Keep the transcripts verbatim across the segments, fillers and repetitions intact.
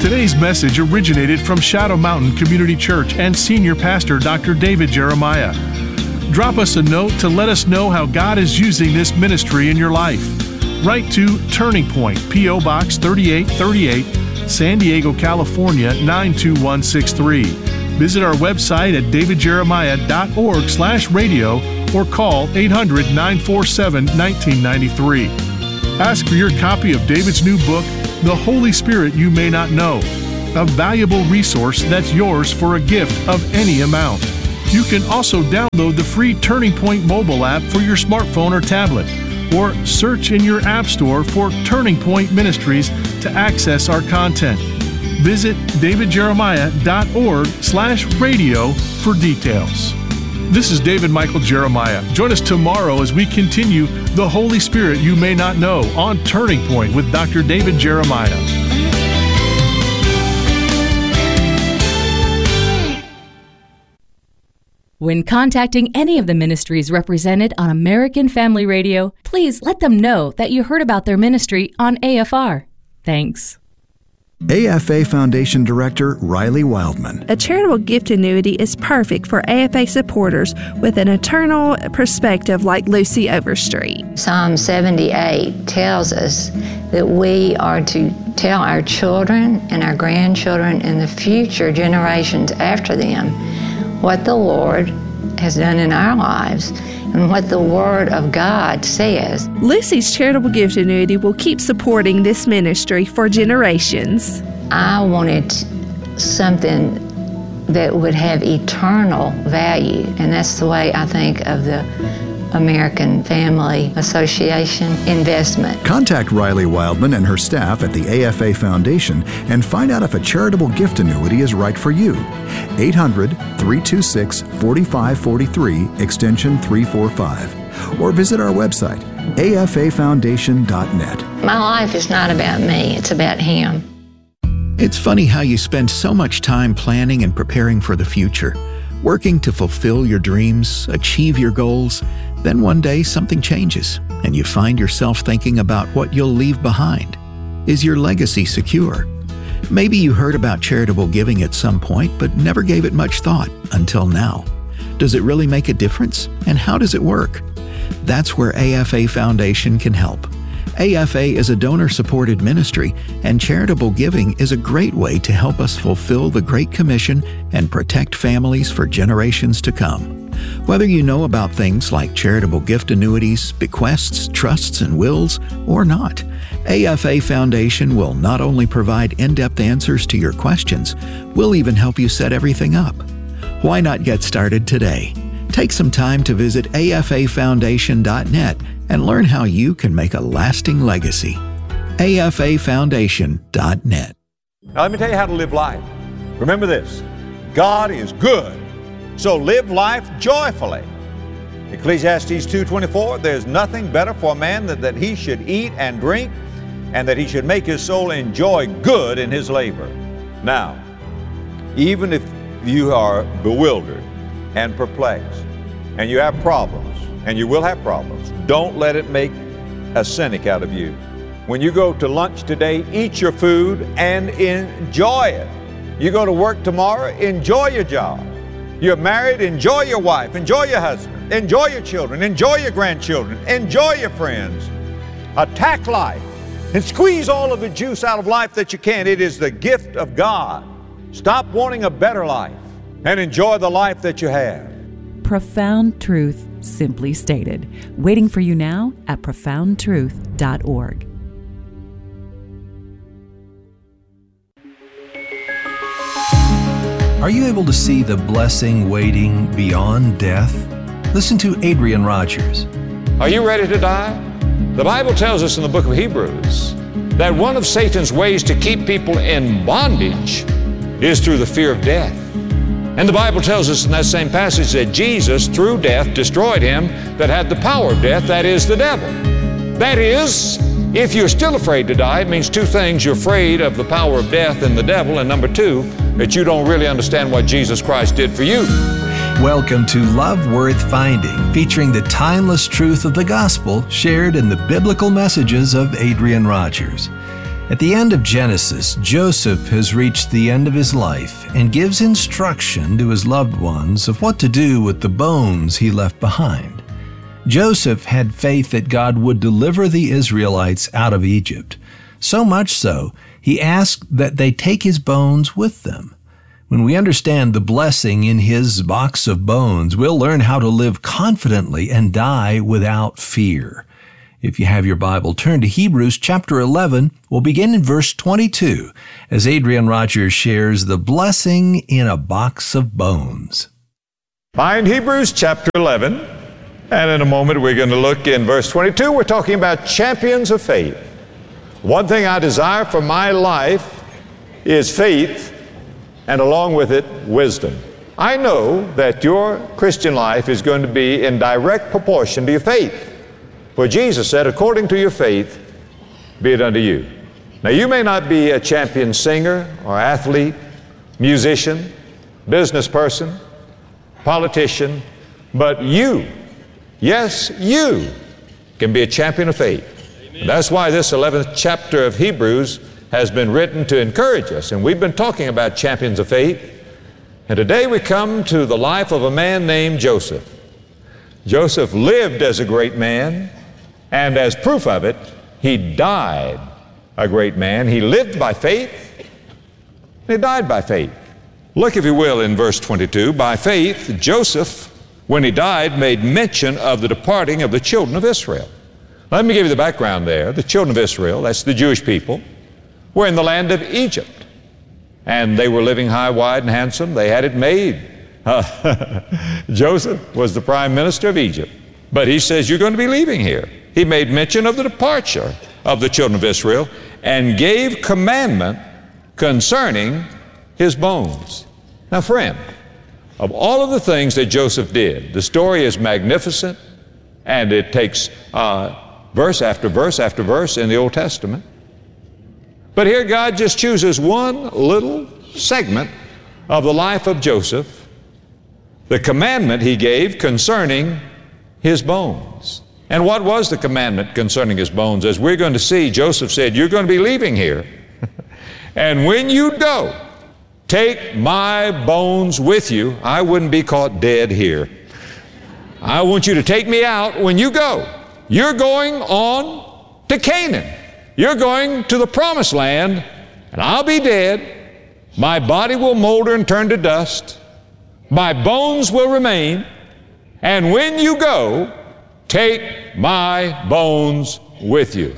Today's message originated from Shadow Mountain Community Church and Senior Pastor Doctor David Jeremiah. Drop us a note to let us know how God is using this ministry in your life. Write to Turning Point, P O. Box thirty-eight thirty-eight, San Diego, California nine two one six three. Visit our website at davidjeremiah.org slash radio or call eight hundred, nine four seven, one nine nine three. Ask for your copy of David's new book, The Holy Spirit You May Not Know, a valuable resource that's yours for a gift of any amount. You can also download the free Turning Point mobile app for your smartphone or tablet, or search in your app store for Turning Point Ministries to access our content. Visit davidjeremiah.org slash radio for details. This is David Michael Jeremiah. Join us tomorrow as we continue The Holy Spirit You May Not Know on Turning Point with Doctor David Jeremiah. When contacting any of the ministries represented on American Family Radio, please let them know that you heard about their ministry on A F R. Thanks. A F A Foundation Director Riley Wildman. A charitable gift annuity is perfect for A F A supporters with an eternal perspective like Lucy Overstreet. Psalm seventy-eight tells us that we are to tell our children and our grandchildren and the future generations after them what the Lord has done in our lives and what the Word of God says. Lucy's charitable gift annuity will keep supporting this ministry for generations. I wanted something that would have eternal value, and that's the way I think of the American Family Association investment. Contact Riley Wildman and her staff at the A F A Foundation and find out if a charitable gift annuity is right for you. eight hundred, three two six, four five four three, extension three four five. Or visit our website, A F A foundation dot net. My life is not about me, it's about Him. It's funny how you spend so much time planning and preparing for the future, working to fulfill your dreams, achieve your goals. Then one day something changes, and you find yourself thinking about what you'll leave behind. Is your legacy secure? Maybe you heard about charitable giving at some point, but never gave it much thought until now. Does it really make a difference? And how does it work? That's where A F A Foundation can help. A F A is a donor-supported ministry, and charitable giving is a great way to help us fulfill the Great Commission and protect families for generations to come. Whether you know about things like charitable gift annuities, bequests, trusts, and wills, or not, A F A Foundation will not only provide in-depth answers to your questions, we'll even help you set everything up. Why not get started today? Take some time to visit A F A foundation dot net and learn how you can make a lasting legacy. A F A foundation dot net. Now let me tell you how to live life. Remember this, God is good, so live life joyfully. Ecclesiastes two twenty-four, there's nothing better for a man than that he should eat and drink, and that he should make his soul enjoy good in his labor. Now, even if you are bewildered and perplexed, and you have problems, and you will have problems, don't let it make a cynic out of you. When you go to lunch today, eat your food and enjoy it. You go to work tomorrow, enjoy your job. You're married, enjoy your wife, enjoy your husband, enjoy your children, enjoy your grandchildren, enjoy your friends. Attack life and squeeze all of the juice out of life that you can. It is the gift of God. Stop wanting a better life and enjoy the life that you have. Profound truth, simply stated. Waiting for you now at profound truth dot org. Are you able to see the blessing waiting beyond death? Listen to Adrian Rogers. Are you ready to die? The Bible tells us in the book of Hebrews that one of Satan's ways to keep people in bondage is through the fear of death. And the Bible tells us in that same passage that Jesus, through death, destroyed him that had the power of death, that is, the devil. That is, if you're still afraid to die, it means two things. You're afraid of the power of death and the devil, and number two, that you don't really understand what Jesus Christ did for you. Welcome to Love Worth Finding, featuring the timeless truth of the gospel shared in the biblical messages of Adrian Rogers. At the end of Genesis, Joseph has reached the end of his life and gives instruction to his loved ones of what to do with the bones he left behind. Joseph had faith that God would deliver the Israelites out of Egypt. So much so, he asked that they take his bones with them. When we understand the blessing in his box of bones, we'll learn how to live confidently and die without fear. If you have your Bible, turn to Hebrews chapter eleven. We'll begin in verse twenty-two as Adrian Rogers shares the blessing in a box of bones. Find Hebrews chapter eleven, and in a moment we're going to look in verse twenty-two. We're talking about champions of faith. One thing I desire for my life is faith, and along with it, wisdom. I know that your Christian life is going to be in direct proportion to your faith. For Jesus said, according to your faith, be it unto you. Now, you may not be a champion singer or athlete, musician, business person, politician, but you, yes, you can be a champion of faith. And that's why this eleventh chapter of Hebrews has been written to encourage us. And we've been talking about champions of faith. And today we come to the life of a man named Joseph. Joseph lived as a great man. And as proof of it, he died a great man. He lived by faith. He died by faith. Look, if you will, in verse twenty-two. By faith, Joseph, when he died, made mention of the departing of the children of Israel. Let me give you the background there. The children of Israel, that's the Jewish people, were in the land of Egypt. And they were living high, wide, and handsome. They had it made. Uh, Joseph was the prime minister of Egypt. But he says, you're going to be leaving here. He made mention of the departure of the children of Israel and gave commandment concerning his bones. Now, friend, of all of the things that Joseph did, the story is magnificent, and it takes uh, verse after verse after verse in the Old Testament. But here God just chooses one little segment of the life of Joseph, the commandment he gave concerning his bones. And what was the commandment concerning his bones? As we're going to see, Joseph said, you're going to be leaving here. And when you go, take my bones with you. I wouldn't be caught dead here. I want you to take me out when you go. You're going on to Canaan. You're going to the promised land, and I'll be dead. My body will molder and turn to dust. My bones will remain. And when you go, take my bones with you.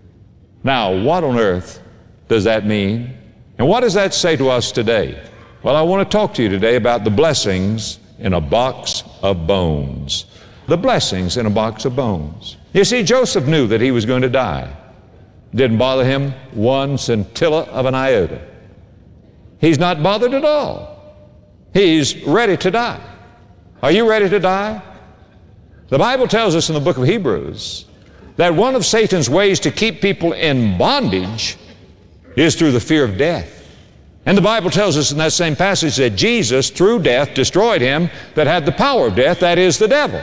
Now, what on earth does that mean? And what does that say to us today? Well, I want to talk to you today about the blessings in a box of bones. The blessings in a box of bones. You see, Joseph knew that he was going to die. Didn't bother him one scintilla of an iota. He's not bothered at all. He's ready to die. Are you ready to die? The Bible tells us in the book of Hebrews that one of Satan's ways to keep people in bondage is through the fear of death. And the Bible tells us in that same passage that Jesus, through death, destroyed him that had the power of death, that is, the devil.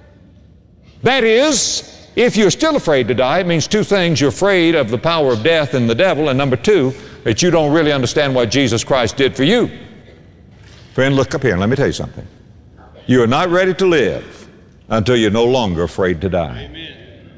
That is, if you're still afraid to die, it means two things. You're afraid of the power of death and the devil, and number two, that you don't really understand what Jesus Christ did for you. Friend, look up here and let me tell you something. You are not ready to live until you're no longer afraid to die. Amen.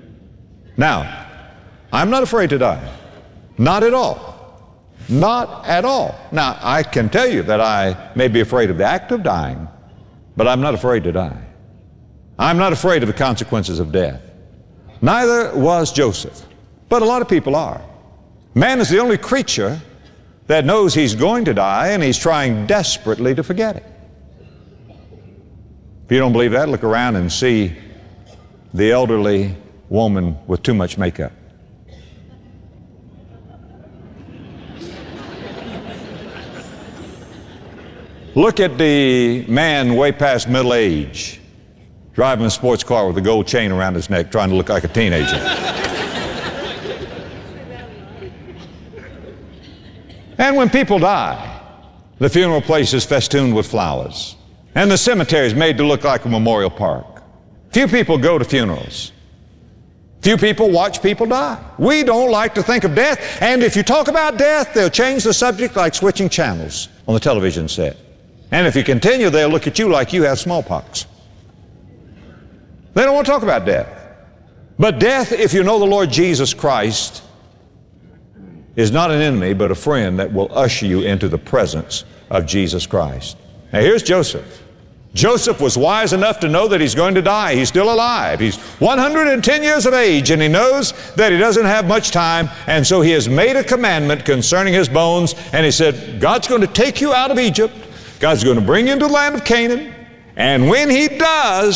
Now, I'm not afraid to die. Not at all. Not at all. Now, I can tell you that I may be afraid of the act of dying, but I'm not afraid to die. I'm not afraid of the consequences of death. Neither was Joseph, but a lot of people are. Man is the only creature that knows he's going to die, and he's trying desperately to forget it. If you don't believe that, look around and see the elderly woman with too much makeup. Look at the man way past middle age, driving a sports car with a gold chain around his neck, trying to look like a teenager. And when people die, the funeral place is festooned with flowers, and the cemetery is made to look like a memorial park. Few people go to funerals. Few people watch people die. We don't like to think of death, and if you talk about death, they'll change the subject like switching channels on the television set. And if you continue, they'll look at you like you have smallpox. They don't want to talk about death. But death, if you know the Lord Jesus Christ, is not an enemy, but a friend that will usher you into the presence of Jesus Christ. Now here's Joseph. Joseph was wise enough to know that he's going to die. He's still alive. He's one hundred ten years of age, and he knows that he doesn't have much time, and so he has made a commandment concerning his bones, and he said, God's going to take you out of Egypt. God's going to bring you into the land of Canaan, and when he does,